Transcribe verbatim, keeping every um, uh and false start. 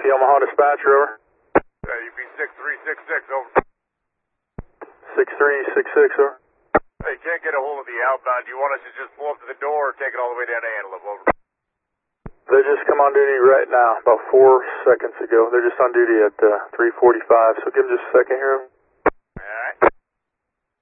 Omaha dispatcher, over. Uh, U P six three six six, over. six three six six, over. Hey, can't get a hold of the outbound. Do you want us to just pull up to the door or take it all the way down to Antelope, over? They just come on duty right now, about four seconds ago. They're just on duty at uh, three forty-five, so give them just a second here.